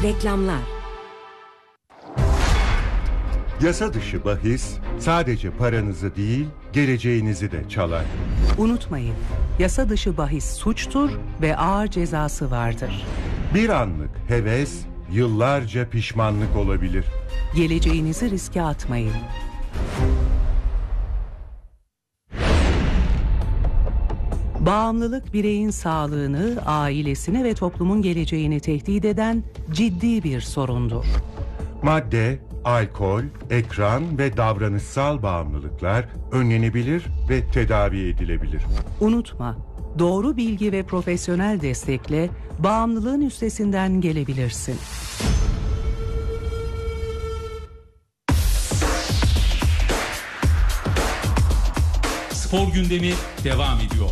Reklamlar. Yasa dışı bahis sadece paranızı değil, geleceğinizi de çalar. Unutmayın, yasa dışı bahis suçtur ve ağır cezası vardır. Bir anlık heves, yıllarca pişmanlık olabilir. Geleceğinizi riske atmayın. Bağımlılık bireyin sağlığını, ailesini ve toplumun geleceğini tehdit eden ciddi bir sorundur. Madde, alkol, ekran ve davranışsal bağımlılıklar önlenebilir ve tedavi edilebilir. Unutma, doğru bilgi ve profesyonel destekle bağımlılığın üstesinden gelebilirsin. Spor gündemi devam ediyor.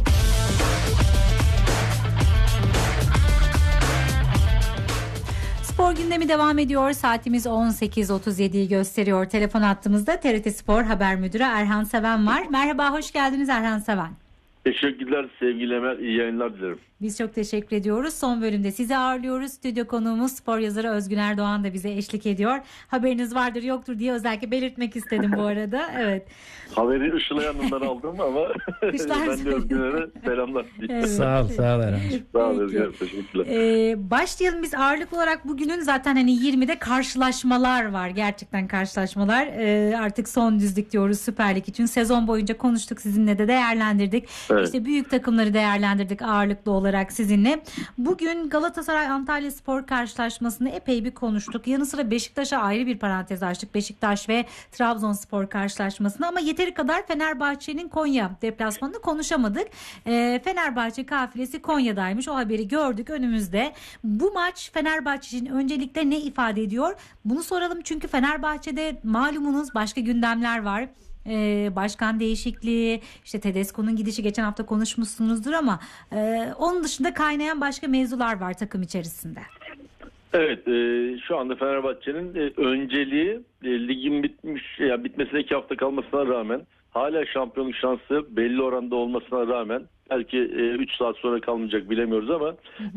Spor gündemi devam ediyor. Saatimiz 18.37'yi gösteriyor. Telefon hattımızda TRT Spor Haber Müdürü Erhan Seven var. Merhaba, hoş geldiniz Erhan Seven. Teşekkürler sevgili Emel. İyi yayınlar dilerim. Biz çok teşekkür ediyoruz. Son bölümde sizi ağırlıyoruz. Stüdyo konuğumuz spor yazarı Özgün Erdoğan da bize eşlik ediyor. Haberiniz vardır yoktur diye özellikle belirtmek istedim bu arada. Evet. Haberi ışılayanından aldım ama ben de Özgün'e selamlar. Evet. Sağ ol Erhan. Sağ ol Özgün. Teşekkürler. Başlayalım biz ağırlıklı olarak bugünün zaten hani 20'de karşılaşmalar var. Gerçekten karşılaşmalar. Artık son düzlük diyoruz Süper Lig için. Sezon boyunca konuştuk, sizinle de değerlendirdik. Evet. İşte büyük takımları değerlendirdik ağırlıklı olarak sizinle. Bugün Galatasaray Antalyaspor karşılaşmasını epey bir konuştuk. Yanı sıra Beşiktaş'a ayrı bir parantez açtık. Beşiktaş ve Trabzonspor karşılaşmasını, ama yeteri kadar Fenerbahçe'nin Konya deplasmanını konuşamadık. Fenerbahçe kafilesi Konya'daymış. O haberi gördük önümüzde. Bu maç Fenerbahçe için öncelikle ne ifade ediyor? Bunu soralım, çünkü Fenerbahçe'de malumunuz başka gündemler var. Başkan değişikliği, işte Tedesco'nun gidişi, geçen hafta konuşmuşsunuzdur, ama onun dışında kaynayan başka mevzular var takım içerisinde. Evet, şu anda Fenerbahçe'nin önceliği ligin bitmesine 2 hafta kalmasına rağmen, hala şampiyonluk şansı belli oranda olmasına rağmen, belki 3 saat sonra kalmayacak bilemiyoruz ama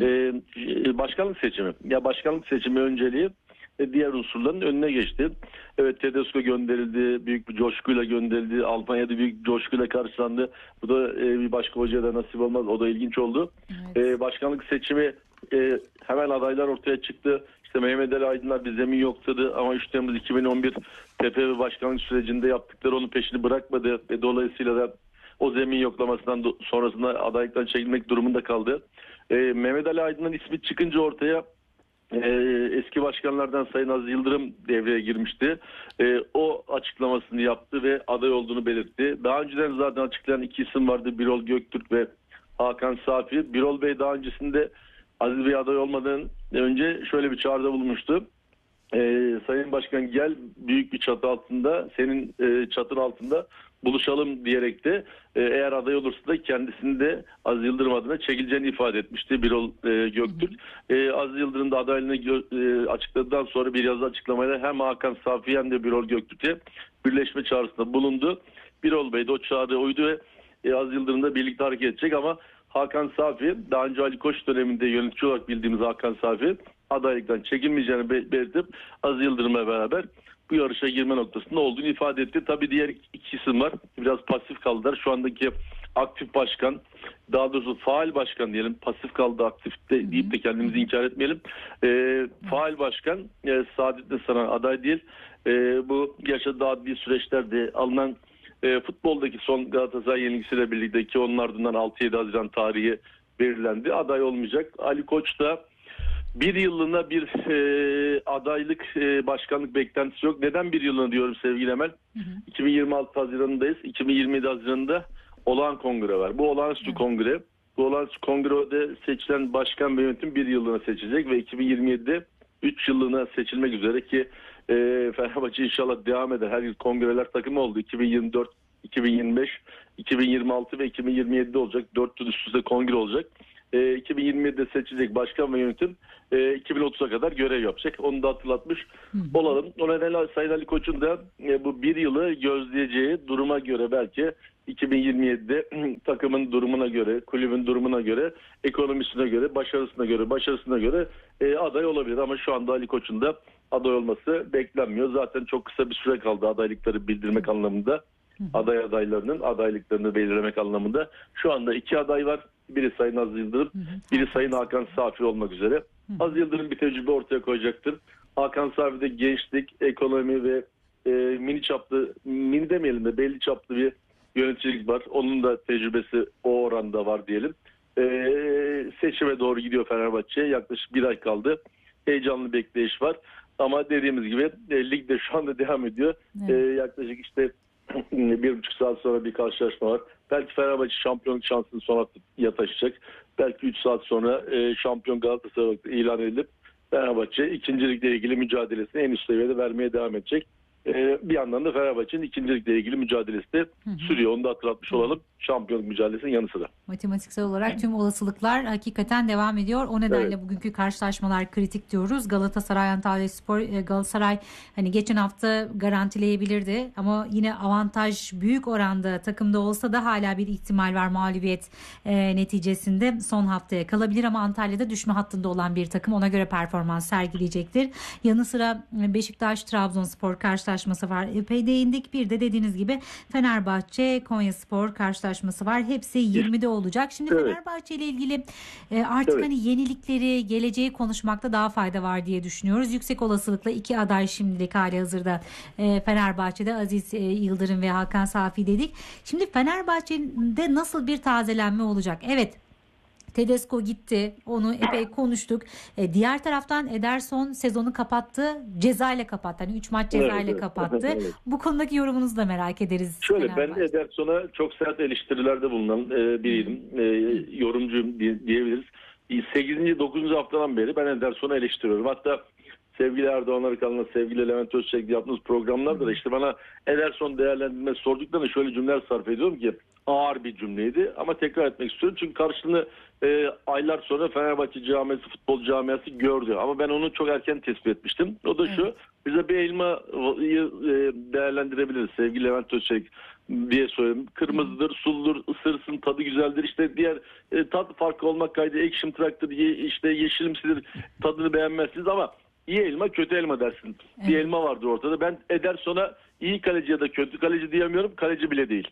başkanlık seçimi. Ya başkanlık seçimi önceliği diğer unsurların önüne geçti. Evet, Tedesco gönderildi. Büyük bir coşkuyla gönderildi. Almanya'da büyük bir coşkuyla karşılandı. Bu da bir başka hocaya da nasip olmaz. O da ilginç oldu. Evet. Başkanlık seçimi hemen adaylar ortaya çıktı. İşte Mehmet Ali Aydınlar bir zemin yokladı ama 3 Temmuz 2011 TFF başkanlık sürecinde yaptıkları onun peşini bırakmadı ve dolayısıyla da o zemin yoklamasından sonrasında adaylıktan çekilmek durumunda kaldı. Mehmet Ali Aydın'ın ismi çıkınca ortaya eski başkanlardan Sayın Aziz Yıldırım devreye girmişti. O açıklamasını yaptı ve aday olduğunu belirtti. Daha önceden zaten açıklayan 2 isim vardı. Birol Göktürk ve Hakan Safi. Birol Bey daha öncesinde Aziz Bey aday olmadan önce şöyle bir çağrıda bulunmuştu. Sayın Başkan gel, büyük bir çatı altında, senin çatın altında buluşalım diyerek de eğer aday olursa da kendisini de Aziz Yıldırım adına çekileceğini ifade etmişti Birol Göktürk. Aziz Yıldırım da adaylığını açıkladıktan sonra bir yazılı açıklamayla hem Hakan Safi hem de Birol Göktürk'e birleşme çağrısında bulundu. Birol Bey de o çağrıya uydu ve Aziz Yıldırım'la birlikte hareket edecek, ama Hakan Safi, daha önce Ali Koç döneminde yönetici olarak bildiğimiz Hakan Safi, adaylıktan çekilmeyeceğini belirtip Aziz Yıldırım'la beraber bu yarışa girme noktasında olduğunu ifade etti. Tabii diğer 2 isim var. Biraz pasif kaldılar. Şu andaki aktif başkan, daha doğrusu faal başkan diyelim. Pasif kaldı, aktif de deyip de kendimizi inkar etmeyelim. Faal başkan Saadettin Saran aday değil. Bu yaşadığı adli süreçlerde alınan futboldaki son Galatasaray yenilgisiyle birlikte, ki onun ardından 6-7 Haziran tarihi belirlendi. Aday olmayacak. Ali Koç da bir yıllığına bir adaylık, başkanlık beklentisi yok. Neden bir yıllığına diyorum sevgili Emel? 2026 Haziran'ındayız. 2027 Haziran'da olağan kongre var. Bu olağanüstü kongre. Bu olağanüstü kongrede seçilen başkan ve yönetim bir yıllığına seçilecek ve 2027'de 3 yıllığına seçilmek üzere, ki Fenerbahçe inşallah devam eder. Her yıl kongreler takımı oldu. 2024, 2025, 2026 ve 2027'de olacak. 4 yıl üst üste kongre olacak. 2027'de seçilecek başkan ve yönetim 2030'a kadar görev yapacak. Onu da hatırlatmış olalım. O nedenle Sayın Ali Koç'un da bu bir yılı gözleyeceği duruma göre belki 2027'de takımın durumuna göre, kulübün durumuna göre, ekonomisine göre, başarısına göre aday olabilir. Ama şu anda Ali Koç'un da aday olması beklenmiyor. Zaten çok kısa bir süre kaldı adaylıkları bildirmek anlamında. Adaylarının adaylıklarını belirlemek anlamında. Şu anda 2 aday var. Biri Sayın Aziz Yıldırım, biri Sayın Hakan Safi olmak üzere. Aziz Yıldırım bir tecrübe ortaya koyacaktır. Hakan Safi de gençlik, ekonomi ve mini demeyelim de belli çaplı bir yöneticilik var. Onun da tecrübesi o oranda var diyelim. Seçime doğru gidiyor Fenerbahçe. Yaklaşık 1 ay kaldı. Heyecanlı bekleyiş var. Ama dediğimiz gibi ligde şu anda devam ediyor. Evet. Yaklaşık işte 1,5 saat sonra bir karşılaşma var. Belki Fenerbahçe şampiyonluk şansını son haftaya taşıyacak. Belki 3 saat sonra şampiyon Galatasaray ilan edilip Fenerbahçe ikincilikle ilgili mücadelesini en üst seviyede vermeye devam edecek. Bir yandan da Fenerbahçe'nin ikincilikle ilgili mücadelesi de sürüyor. Onu da hatırlatmış olalım. Şampiyonluk mücadelesinin yanı sıra. Matematiksel olarak tüm olasılıklar hakikaten devam ediyor. O nedenle bugünkü karşılaşmalar kritik diyoruz. Galatasaray Antalyaspor, Galatasaray hani geçen hafta garantileyebilirdi ama yine avantaj büyük oranda takımda olsa da hala bir ihtimal var mağlubiyet neticesinde son haftaya kalabilir ama Antalya'da düşme hattında olan bir takım, ona göre performans sergileyecektir. Yanı sıra Beşiktaş Trabzonspor karşılaşması var. Epey değindik. Bir de dediğiniz gibi Fenerbahçe Konyaspor karşılaşması var. Hepsi 20'de olacak. Şimdi Fenerbahçe ile ilgili artık hani yenilikleri, geleceği konuşmakta daha fayda var diye düşünüyoruz. Yüksek olasılıkla 2 aday şimdilik hali hazırda Fenerbahçe'de Aziz Yıldırım ve Hakan Safi dedik. Şimdi Fenerbahçe'de nasıl bir tazelenme olacak? Evet, Tedesco gitti. Onu epey konuştuk. Diğer taraftan Ederson sezonu kapattı. Cezayla kapattı. Hani 3 maç cezayla kapattı. Bu konudaki yorumunuzu da merak ederiz. Şöyle, ben Ederson'a çok sert eleştirilerde bulunan biriydim. Yorumcuyum diyebiliriz. 8. 9. haftadan beri ben Ederson'u eleştiriyorum. Hatta sevgili Erdoğan Arıkan'la sevgili Levent Özçelik'le yaptığımız programlarda da işte bana Ederson değerlendirmesi sorduklarında şöyle cümleler sarf ediyorum ki ağır bir cümleydi ama tekrar etmek istiyorum. Çünkü karşılığını aylar sonra Fenerbahçe camiası, futbol camiası gördü. Ama ben onu çok erken tespit etmiştim. O da şu, bize bir elmayı değerlendirebiliriz sevgili Levent Özçelik diye söyleyeyim. Kırmızıdır, suludur, ısırsın, tadı güzeldir. İşte diğer tat farkı olmak kaydı ekşimtıraktır, işte yeşilimsidir, tadını beğenmezsiniz ama iyi elma kötü elma dersin. Evet. Bir elma vardır ortada. Ben Ederson'a iyi kaleci ya da kötü kaleci diyemiyorum. Kaleci bile değil.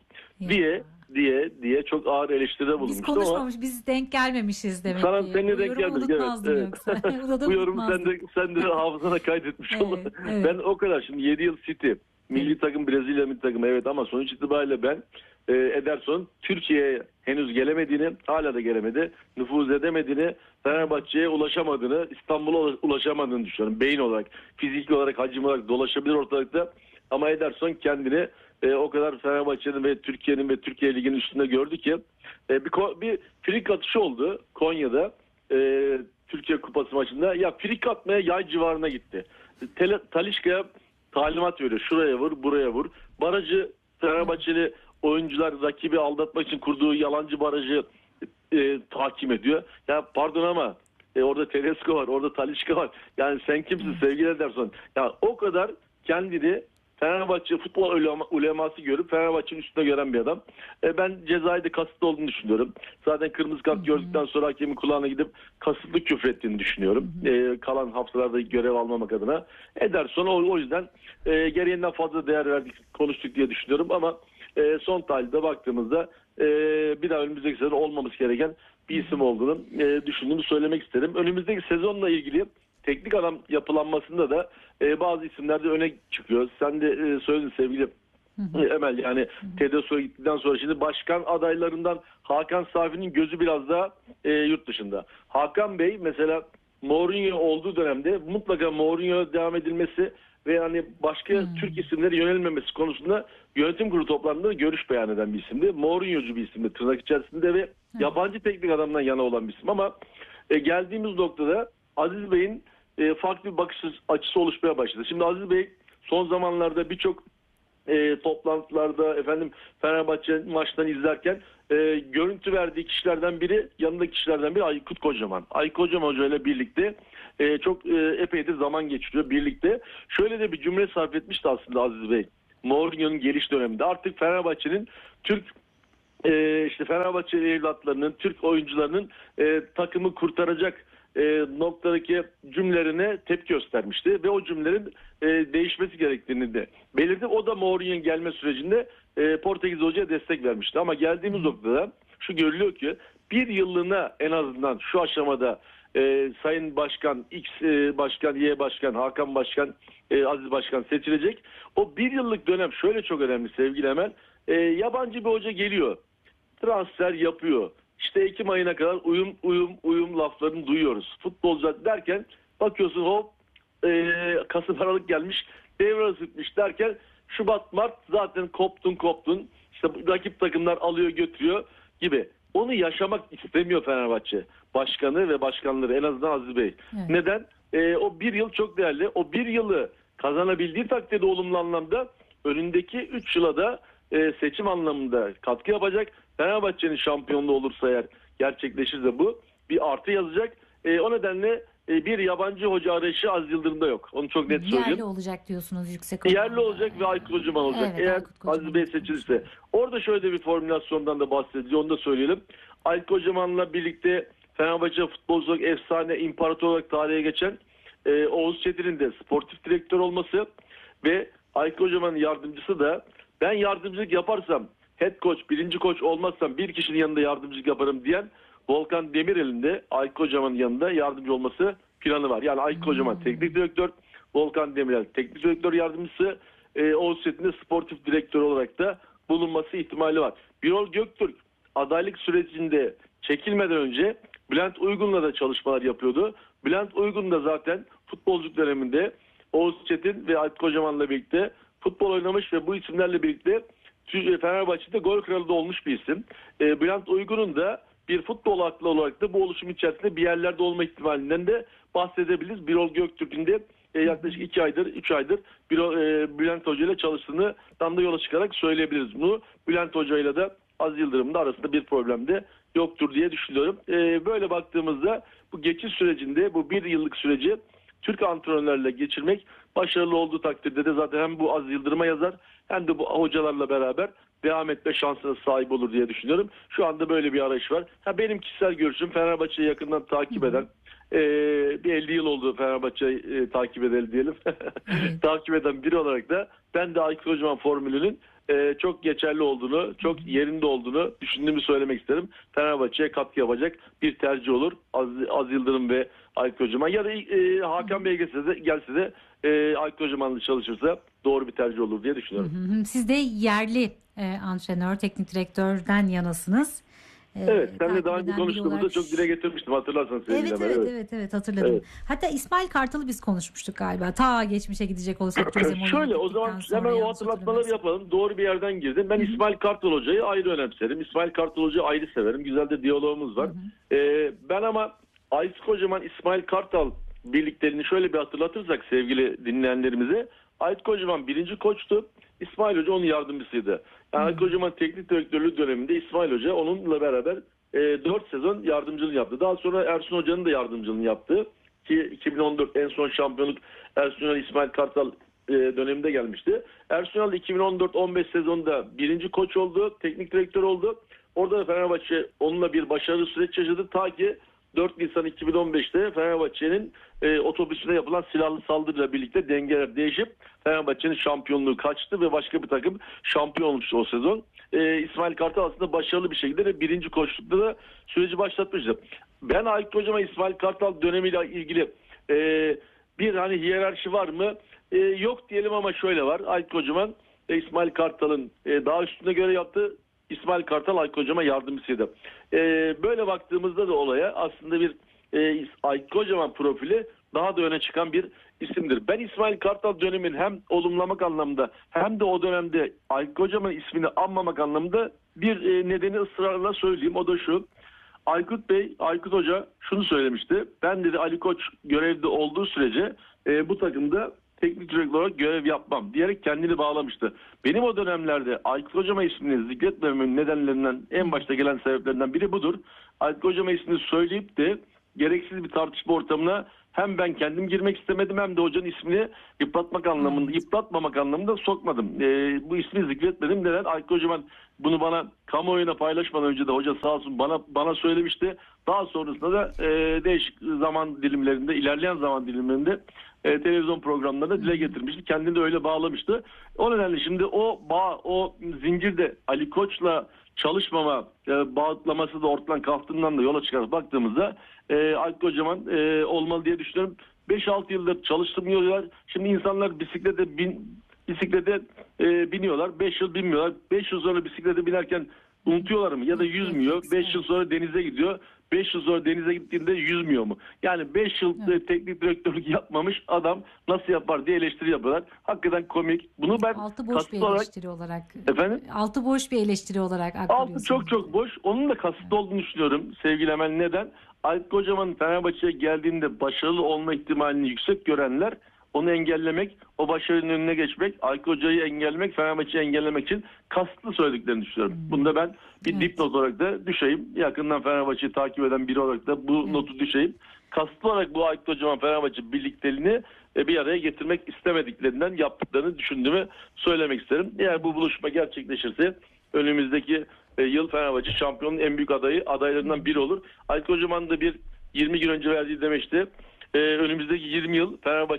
Diye çok ağır eleştiride bulunmuştum. Biz konuşmamış, biz denk gelmemişiz demek ki. Seninle denk gelmedik. Evet. Bu yorumu sen de hafızana kaydetmiş oldun. Evet. Ben o kadar şimdi 7 yıl City, milli takım, Brezilya milli takım evet ama sonuç itibariyle ben Ederson Türkiye'ye henüz gelemediğini, hala da gelemedi, nüfuz edemediğini, Fenerbahçe'ye ulaşamadığını, İstanbul'a ulaşamadığını düşünüyorum. Beyin olarak, fiziki olarak, hacim olarak dolaşabilir ortalıkta ama Ederson kendini o kadar Fenerbahçe'nin ve Türkiye'nin ve Türkiye Ligi'nin üstünde gördü ki bir frik atışı oldu Konya'da Türkiye Kupası maçında. Ya frik atmaya yay civarına gitti. Talisca'ya talimat veriyor. Şuraya vur, buraya vur. Barajı Fenerbahçeli oyuncular rakibi aldatmak için kurduğu yalancı barajı tahkim ediyor. Ya pardon ama orada Tedesco var, orada Talisca var. Yani sen kimsin sevgili Ederson? Ya o kadar kendini Fenerbahçe futbol uleması görüp Fenerbahçe'nin üstünde gören bir adam. Ben cezayı da kasıtlı olduğunu düşünüyorum. Zaten kırmızı kart gördükten sonra hakemin kulağına gidip kasıtlı küfrettiğini düşünüyorum. Kalan haftalarda görev almamak adına. Ederson o yüzden gereğinden fazla değer verdik, konuştuk diye düşünüyorum ama son tahlilde baktığımızda bir daha önümüzdeki sezon olmaması gereken bir isim olduğunu düşündüğümü söylemek isterim. Önümüzdeki sezonla ilgili teknik adam yapılanmasında da bazı isimler de öne çıkıyor. Sen de söyledin sevgili Emel, yani Tedesco gittikten sonra şimdi başkan adaylarından Hakan Safi'nin gözü biraz daha yurt dışında. Hakan Bey mesela Mourinho olduğu dönemde mutlaka Mourinho devam edilmesi ve hani başka Türk isimleri yönelmemesi konusunda yönetim kurulu toplantılarında görüş beyan eden bir isimdi. Mourinho'cu bir isimdi tırnak içerisinde ve yabancı teknik adamdan yana olan bir isim ama geldiğimiz noktada Aziz Bey'in farklı bir bakış açısı oluşmaya başladı. Şimdi Aziz Bey son zamanlarda birçok toplantılarda Fenerbahçe maçtan izlerken görüntü verdiği kişilerden biri, yanındaki kişilerden biri Aykut Kocaman. Aykut Kocaman Hoca ile birlikte çok epeydir zaman geçiriyor birlikte. Şöyle de bir cümle sarf etmişti aslında Aziz Bey. Mourinho'nun geliş döneminde artık Fenerbahçe'nin Fenerbahçeli evlatlarının, Türk oyuncularının takımı kurtaracak noktadaki cümlelerine tepki göstermişti ve o cümlelerin değişmesi gerektiğini de belirtti. O da Mourinho'nun gelme sürecinde Portekiz Hoca'ya destek vermişti. Ama geldiğimiz noktada şu görülüyor ki bir yıllığına en azından şu aşamada Sayın Başkan, X Başkan, Y Başkan, Hakan Başkan, Aziz Başkan seçilecek. O bir yıllık dönem şöyle çok önemli sevgili Emel. Yabancı bir hoca geliyor. Transfer yapıyor. İşte Ekim ayına kadar uyum laflarını duyuyoruz. Futbolcu derken bakıyorsun hop Kasım Aralık gelmiş, devre ısıtmış derken Şubat Mart zaten koptun. İşte rakip takımlar alıyor götürüyor gibi. Onu yaşamak istemiyor Fenerbahçe başkanı ve başkanları, en azından Aziz Bey. Evet. Neden? O bir yıl çok değerli. O bir yılı kazanabildiği takdirde olumlu anlamda önündeki 3 yıla da seçim anlamında katkı yapacak. Fenerbahçe'nin şampiyonluğu olursa eğer, gerçekleşirse bu bir artı yazacak. O nedenle bir yabancı hoca arayışı Aziz Yıldırım'da yok. Onu çok net söyleyeyim. Yerli olacak diyorsunuz yüksek oranında. Yerli olacak ve Aykut Kocaman olacak. Evet, eğer Aziz Bey seçilirse. Orada şöyle bir formülasyondan da bahsediliyor. Onu da söyleyelim. Aykut Kocaman'la birlikte Fenerbahçe futbolcu olarak efsane, imparator olarak tarihe geçen Oğuz Çetin'in de sportif direktör olması ve Aykut Kocaman'ın yardımcısı da ben yardımcılık yaparsam, head coach, birinci koç olmazsam bir kişinin yanında yardımcılık yaparım diyen Volkan Demirel'in de Aykut Kocaman'ın yanında yardımcı olması planı var. Yani Aykut Kocaman teknik direktör, Volkan Demirel teknik direktör yardımcısı, Oğuz Çetin'de sportif direktör olarak da bulunması ihtimali var. Birol Göktürk adaylık sürecinde çekilmeden önce Bülent Uygun'la da çalışmalar yapıyordu. Bülent Uygun da zaten futbolculuk döneminde Oğuz Çetin ve Aykut Kocaman'la birlikte futbol oynamış ve bu isimlerle birlikte Fenerbahçe'de gol kralı da olmuş bir isim. Bülent Uygun'un da bir futbol aklı olarak da bu oluşum içerisinde bir yerlerde olma ihtimalinden de bahsedebiliriz. Birol Göktürk'ün de yaklaşık 2 aydır, 3 aydır Bülent Hoca ile çalıştığını da yola çıkarak söyleyebiliriz bunu. Bülent Hoca ile de Aziz Yıldırım'ın da arasında bir problem de yoktur diye düşünüyorum. Böyle baktığımızda bu geçiş sürecinde bu bir yıllık süreci Türk antrenörlerle geçirmek başarılı olduğu takdirde de zaten hem bu Aziz Yıldırım'a yazar hem de bu hocalarla beraber devam etme şansına sahip olur diye düşünüyorum. Şu anda böyle bir arayış var. Benim kişisel görüşüm Fenerbahçe'yi yakından takip eden bir 50 yıl oldu Fenerbahçe'yi takip edelim diyelim. Takip eden biri olarak da ben de Aykut Kocaman formülünün çok geçerli olduğunu, çok yerinde olduğunu düşündüğümü söylemek isterim. Fenerbahçe'ye katkı yapacak bir tercih olur. Aziz Yıldırım ve Aykut Kocaman ya da Hakan Bey gelse de Aykut Kocaman'la çalışırsa doğru bir tercih olur diye düşünüyorum. Siz de yerli antrenör, teknik direktörden yanasınız. Evet, seninle daha önce konuştuğumuzda çok dile getirmiştim, hatırlarsan sevgili. Evet hatırladım. Evet. Hatta İsmail Kartal'ı biz konuşmuştuk galiba. Ta geçmişe gidecek olsak. Şöyle o zaman hemen o hatırlatmaları yapalım. Doğru bir yerden girdim. Ben İsmail Kartal Hoca'yı ayrı önemserim. İsmail Kartal Hoca'yı ayrı severim. Güzel de diyalogumuz var. Ben ama Aykut Kocaman, İsmail Kartal birliklerini şöyle bir hatırlatırsak sevgili dinleyenlerimize. Aykut Kocaman birinci koçtu. İsmail Hoca onun yardımcısıydı. Yani Aykut Kocaman teknik direktörlüğü döneminde İsmail Hoca onunla beraber 4 sezon yardımcılığını yaptı. Daha sonra Ersun Hoca'nın da yardımcılığını yaptı. Ki 2014 en son şampiyonluk Ersun Yanal, İsmail Kartal döneminde gelmişti. Ersun Yanal 2014-15 sezonda birinci koç oldu, teknik direktör oldu. Orada da Fenerbahçe onunla bir başarılı süreç yaşadı. Ta ki 4 Nisan 2015'te Fenerbahçe'nin otobüsüne yapılan silahlı saldırıyla birlikte dengeler değişip Fenerbahçe'nin şampiyonluğu kaçtı ve başka bir takım şampiyon olmuştu o sezon. İsmail Kartal aslında başarılı bir şekilde de birinci koçlukta da süreci başlatmıştı. Ben Aykut Kocaman İsmail Kartal dönemiyle ilgili bir hiyerarşi var mı? Yok diyelim ama şöyle var. Aykut Kocaman İsmail Kartal'ın daha üstüne göre yaptı. İsmail Kartal Aykut Kocaman yardımcısıydı. Böyle baktığımızda da olaya aslında bir Aykut Kocaman profili daha da öne çıkan bir isimdir. Ben İsmail Kartal dönemin hem olumlamak anlamda hem de o dönemde Aykut Kocaman ismini anmamak anlamda bir nedeni ısrarla söyleyeyim. O da şu. Aykut Bey, Aykut Hoca şunu söylemişti. Ben dedi Ali Koç görevde olduğu sürece bu takımda teknik direktör olarak görev yapmam diyerek kendini bağlamıştı. Benim o dönemlerde Aykut Hocama ismini zikretmememin nedenlerinden, en başta gelen sebeplerinden biri budur. Aykut Hocama ismini söyleyip de gereksiz bir tartışma ortamına hem ben kendim girmek istemedim hem de hocanın ismini yıpratmamak anlamında sokmadım. Bu ismi zikretmedim. Neden? Aykut Hocam bunu bana kamuoyuna paylaşmadan önce de hoca sağ olsun bana söylemişti. Daha sonrasında da değişik zaman dilimlerinde, ilerleyen zaman dilimlerinde televizyon programlarında dile getirmişti. Kendini de öyle bağlamıştı. O nedenle şimdi o zincirde Ali Koç'la çalışmama bağlaması da ortadan kalktığından da yola çıkarak baktığımızda Aykut Kocaman olmalı diye düşünüyorum. 5-6 yıldır çalıştırmıyorlar. Şimdi insanlar bisiklete biniyorlar. 5 yıl binmiyorlar. 5 yıl sonra bisiklete binerken unutuyorlar mı? Ya da yüzmüyor. 5 yıl sonra denize gidiyor. 5 yıl sonra denize gittiğinde yüzmüyor mu? Yani 5 yıl teknik direktörlük yapmamış adam nasıl yapar diye eleştiri yapıyorlar. Hakikaten komik. Bunu ben altı boş bir eleştiri olarak. Efendim? Altı boş bir eleştiri olarak aktarıyorsunuz. Altı çok boş. Onun da kasıtlı olduğunu düşünüyorum sevgili Emel. Neden? Aykut Kocaman Fenerbahçe'ye geldiğinde başarılı olma ihtimalini yüksek görenler onu engellemek, o başarının önüne geçmek, Aykut Hoca'yı engellemek, Fenerbahçe'yi engellemek için kasıtlı söylediklerini düşünüyorum. Bunda ben bir dipnot olarak da düşeyim. Yakından Fenerbahçe'yi takip eden biri olarak da bu notu düşeyim. Kasıtlı olarak bu Aykut Hoca'nın Fenerbahçe birlikteliğini bir araya getirmek istemediklerinden yaptıklarını düşündüğümü söylemek isterim. Eğer bu buluşma gerçekleşirse önümüzdeki yıl Fenerbahçe şampiyonun en büyük adaylarından biri olur. Aykut Hoca'nın da 20 gün önce verdiği demişti. Önümüzdeki 20 yıl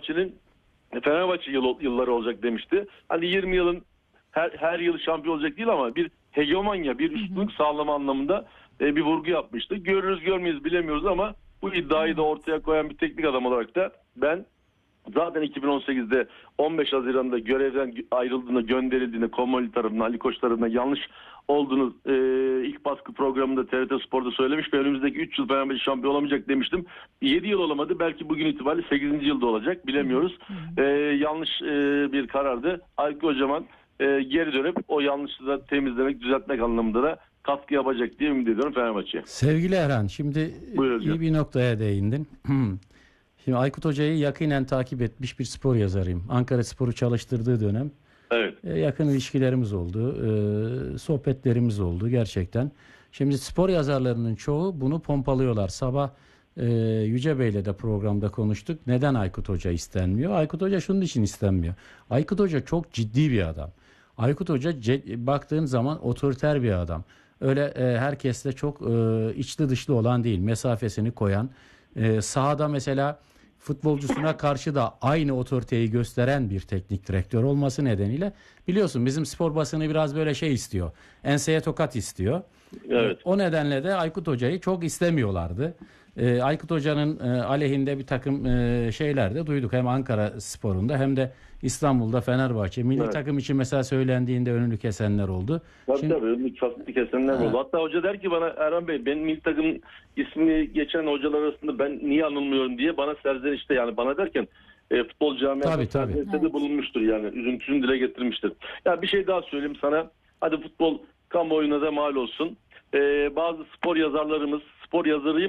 Fenerbahçe yılları olacak demişti. Hani 20 yılın her yıl şampiyon olacak değil ama bir hegemonya, bir üstünlük sağlama anlamında bir vurgu yapmıştı. Görürüz görmeyiz bilemiyoruz ama bu iddiayı da ortaya koyan bir teknik adam olarak da ben zaten 2018'de 15 Haziran'da görevden ayrıldığını, gönderildiğini, Komoli tarafından, Ali Koç tarafından yanlış olduğunu ilk baskı programında TRT Spor'da söylemiş ve önümüzdeki 3 yıl Fenerbahçe şampiyon olamayacak demiştim. 7 yıl olamadı. Belki bugün itibariyle 8. yılda olacak. Bilemiyoruz. Yanlış bir karardı. Aykut Kocaman geri dönüp o yanlışlığı temizlemek, düzeltmek anlamında da katkı yapacak diye ümit ediyorum Fenerbahçe'ye. Sevgili Erhan, şimdi iyi bir noktaya değindin. Şimdi Aykut Hoca'yı yakinen takip etmiş bir spor yazarıyım. Ankara Spor'u çalıştırdığı dönem yakın ilişkilerimiz oldu, sohbetlerimiz oldu gerçekten. Şimdi spor yazarlarının çoğu bunu pompalıyorlar. Sabah Yüce Bey'le de programda konuştuk. Neden Aykut Hoca istenmiyor? Aykut Hoca şunun için istenmiyor. Aykut Hoca çok ciddi bir adam. Aykut Hoca baktığın zaman otoriter bir adam. Öyle herkesle çok içli dışlı olan değil. Mesafesini koyan. Sahada mesela futbolcusuna karşı da aynı otoriteyi gösteren bir teknik direktör olması nedeniyle biliyorsun bizim spor basını biraz böyle şey istiyor. Enseye tokat istiyor. Evet. O nedenle de Aykut Hoca'yı çok istemiyorlardı. Aykut Hoca'nın aleyhinde bir takım şeyler de duyduk. Hem Ankara Spor'unda hem de İstanbul'da Fenerbahçe. Milli takım için mesela söylendiğinde önünü kesenler oldu. Tabii önünü kesenler oldu. Hatta hoca der ki bana, Erhan Bey, benim milli takım ismini geçen hocalar arasında ben niye anılmıyorum diye bana serzenişte, yani bana derken futbol camiasında serzenişte de bulunmuştur, yani üzüntüsünü dile getirmiştir. Ya bir şey daha söyleyeyim sana. Hadi futbol kamuoyuna da mal olsun. Bazı spor yazarlarımız spor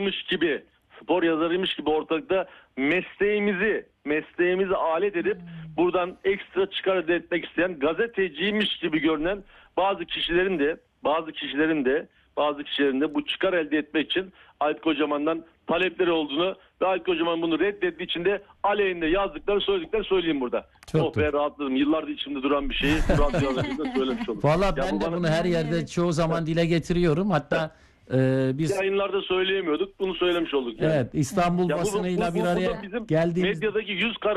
yazarıymış gibi ortalıkta mesleğimizi alet edip buradan ekstra çıkar elde etmek isteyen, gazeteciymiş gibi görünen bazı kişilerin de bu çıkar elde etmek için Aykut Kocaman'dan talepleri olduğunu ve Aykut Kocaman bunu reddettiği için de aleyhinde söyledikleri söyleyeyim burada. Çok rahatladım. Yıllardır içimde duran bir şeyi radyolarında söylemiş oldum. Valla ben de bunu her yerde çoğu zaman dile getiriyorum. Hatta biz yayınlarda söyleyemiyorduk. Bunu söylemiş olduk. Yani. Evet, İstanbul basınıyla bir araya geldiğimiz medyadaki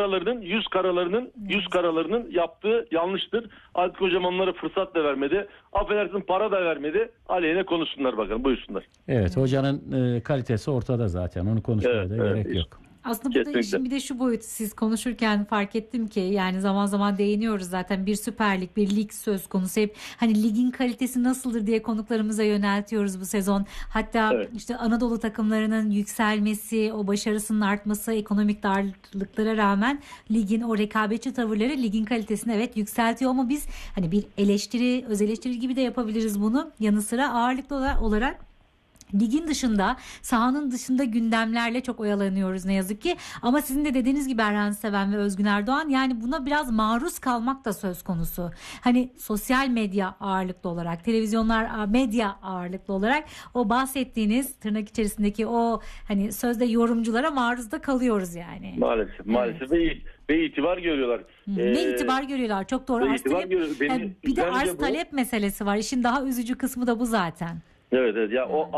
yüz karalarının yaptığı yanlıştır. Aykut Kocaman'lara fırsat da vermedi. Affedersin, para da vermedi. Aleyhine konuşsunlar, bakın, buyursunlar. Evet, hocanın kalitesi ortada zaten. Onu konuşmaya da gerek yok. Aslında burada işin bir de şu boyutu, siz konuşurken fark ettim ki yani zaman zaman değiniyoruz zaten, bir Süper Lig, bir lig söz konusu. Hep hani ligin kalitesi nasıldır diye konuklarımıza yöneltiyoruz bu sezon. Hatta işte Anadolu takımlarının yükselmesi, o başarısının artması, ekonomik darlıklara rağmen ligin o rekabetçi tavırları ligin kalitesini yükseltiyor ama biz hani bir eleştiri, öz eleştiri gibi de yapabiliriz bunu. Yanı sıra ağırlıklı olarak ligin dışında, sahanın dışında gündemlerle çok oyalanıyoruz ne yazık ki. Ama sizin de dediğiniz gibi Erhan Seven ve Özgün Erdoğan, yani buna biraz maruz kalmak da söz konusu. Hani sosyal medya ağırlıklı olarak, televizyonlar medya ağırlıklı olarak o bahsettiğiniz tırnak içerisindeki o hani sözde yorumculara maruz da kalıyoruz yani. Maalesef ve itibar görüyorlar. Ne itibar görüyorlar? Çok doğru. Bir de arz talep meselesi var. İşin daha üzücü kısmı da bu zaten. Evet ya o